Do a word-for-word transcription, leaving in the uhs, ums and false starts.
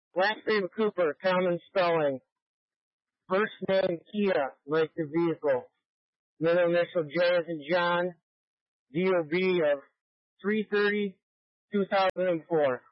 Last name Cooper, common spelling. First name Kia, like the vehicle. Middle initial J as in John. D O B of three thirty, two thousand four.